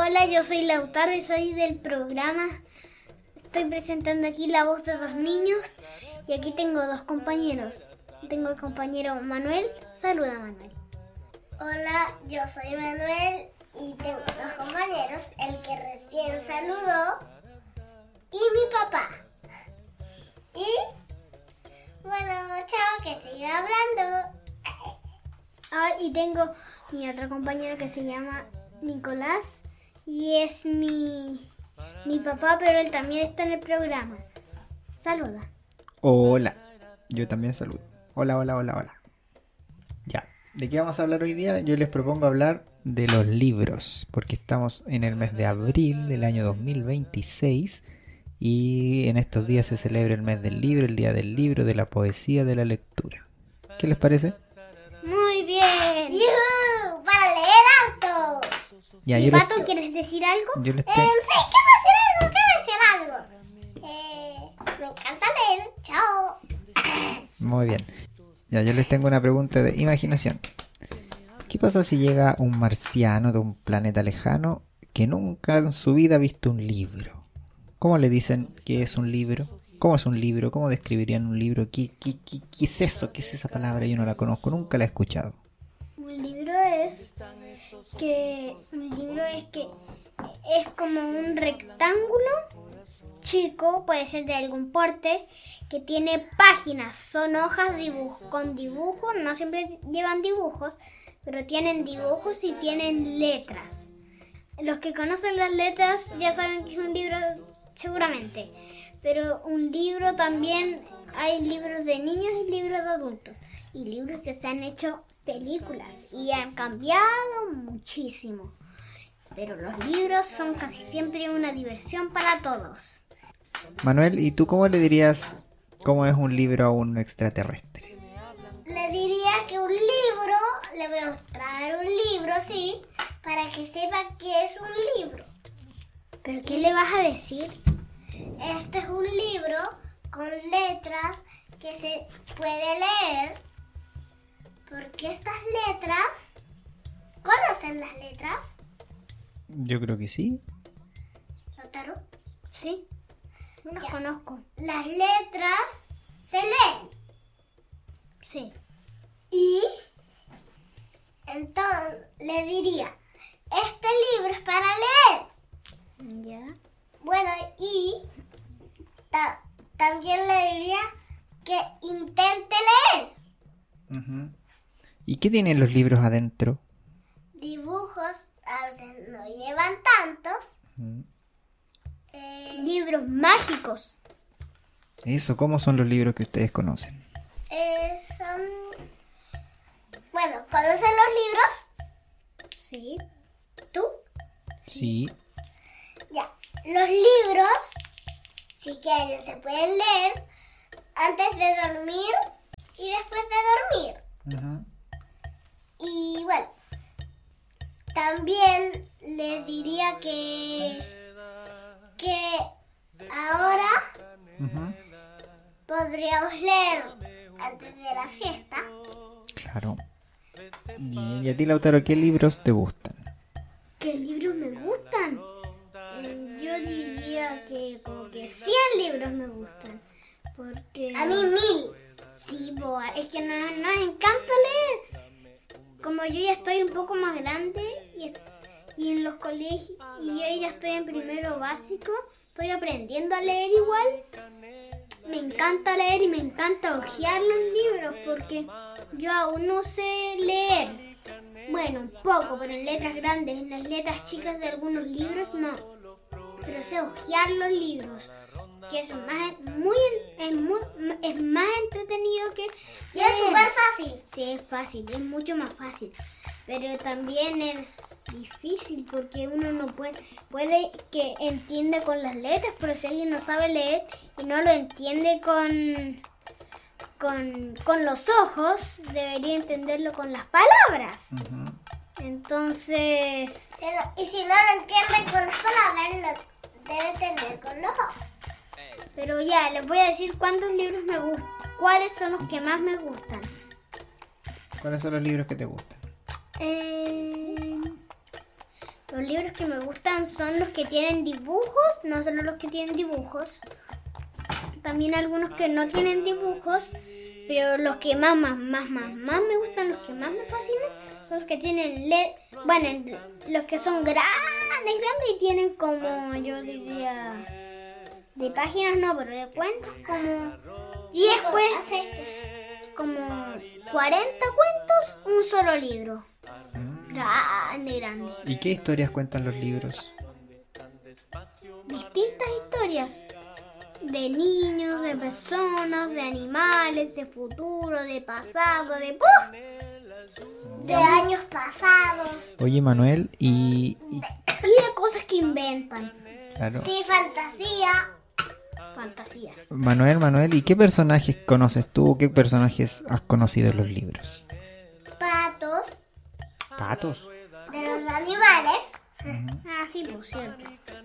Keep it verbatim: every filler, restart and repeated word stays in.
Hola, yo soy Lautaro y soy del programa. Estoy presentando aquí La Voz de Dos Niños y aquí tengo dos compañeros. Tengo el compañero Manuel. Saluda, Manuel. Hola, yo soy Manuel y tengo dos compañeros, el que recién saludó y mi papá. Y bueno, chao, que siga hablando. Ah, y tengo mi otro compañero que se llama Nicolás y es mi, mi papá, pero él también está en el programa. Saluda. Hola, yo también saludo. Hola, hola, hola, hola. Ya, ¿de qué vamos a hablar hoy día? Yo les propongo hablar de los libros, porque estamos en el mes de abril del año dos mil veintiséis y en estos días se celebra el mes del libro, el día del libro, de la poesía, de la lectura. ¿Qué les parece? Muy bien. ¡Yuhu! ¡Para leer alto! Ya, ¿Y yo les- Pato, quieres decir algo? yo les Eh, tengo... sí, quiero decir algo, quiero decir algo. Eh, me encanta leer. Chao. Muy bien. Ya, yo les tengo una pregunta de imaginación. ¿Qué pasa si llega un marciano de un planeta lejano que nunca en su vida ha visto un libro? ¿Cómo le dicen que es un libro? ¿Cómo es un libro? ¿Cómo describirían un libro? ¿Qué, qué, qué, qué es eso? ¿Qué es esa palabra? Yo no la conozco, nunca la he escuchado. Un libro es que un libro es que es como un rectángulo chico, puede ser de algún porte, que tiene páginas, son hojas dibuj- con dibujos, no siempre llevan dibujos, pero tienen dibujos y tienen letras. Los que conocen las letras ya saben que es un libro seguramente, pero un libro también, hay libros de niños y libros de adultos, y libros que se han hecho películas y han cambiado muchísimo. Pero los libros son casi siempre una diversión para todos. Manuel, ¿y tú cómo le dirías cómo es un libro a un extraterrestre? Le diría que un libro, le voy a mostrar un libro, sí, para que sepa que es un libro. ¿Pero qué le vas a decir? Este es un libro con letras que se puede leer, porque estas letras, ¿conocen las letras, Yo creo que sí. Lautaro? Sí, no los Ya. conozco. Las letras se leen Sí. y entonces le diría, este libro es para leer. Ya. Bueno, y ta- también le diría que intente leer. Ujú. ¿Y qué tienen los libros adentro? Dibujos, a veces no llevan tantos. Mm. Eh, Libros mágicos. Eso, ¿cómo son los libros que ustedes conocen? eh, son... Bueno, ¿conocen los libros? Sí. ¿Tú? Sí. Ya. Los libros, si quieren, se pueden leer antes de dormir y después de dormir. Ujú. Y bueno, también les diría que, que ahora Ujú. podríamos leer antes de la siesta. Claro. Bien, y a ti, Lautaro, ¿qué libros te gustan? ¿Qué libros me gustan? Mm, Yo diría que como que cien libros me gustan. Porque... A mí mil. Sí, boa, es que nos, nos encanta leer. Como yo ya estoy un poco más grande y, est- y en los colegios, y yo ya estoy en primero básico, estoy aprendiendo a leer igual. Me encanta leer y me encanta hojear los libros porque yo aún no sé leer. Bueno, un poco, pero en letras grandes, en las letras chicas de algunos libros no. Pero sé hojear los libros, que es más, muy, es muy, es más entretenido que Y es leer. súper fácil. Sí, es fácil, es mucho más fácil. Pero también es difícil porque uno no puede, puede que entiende con las letras, pero si alguien no sabe leer y no lo entiende con, con, con los ojos, debería entenderlo con las palabras. Ujú. Entonces, Si no- y si no lo entienden con las palabras, lo debe entender con los ojos. pero ya, les voy a decir cuántos libros me gustan, cuáles son los que más me gustan. ¿Cuáles son los libros que te gustan? Eh, Los libros que me gustan son los que tienen dibujos, no solo los que tienen dibujos. También algunos que no tienen dibujos, pero los que más, más, más, más, más me gustan, los que más me fascinan, son los que tienen L E D, bueno, los que son grandes, grandes y tienen como, yo diría, de páginas no, pero de cuentos, como diez cuentos, como cuarenta cuentos, un solo libro. Grande, grande. ¿Y qué historias cuentan los libros? Distintas historias. De niños, de personas, de animales, de futuro, de pasado, de... ¡Puf! De años pasados. Oye, Manuel, y... y- Y de cosas que inventan. claro. Sí, fantasía. Fantasías. Manuel, Manuel, ¿y qué personajes conoces tú? ¿Qué personajes has conocido en los libros? Patos. ¿Patos? De los animales. Ah, sí, por cierto.